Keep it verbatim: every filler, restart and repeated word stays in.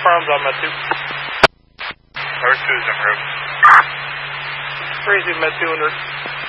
Farms on Met two. Number two is en route. Crazy Met two en route.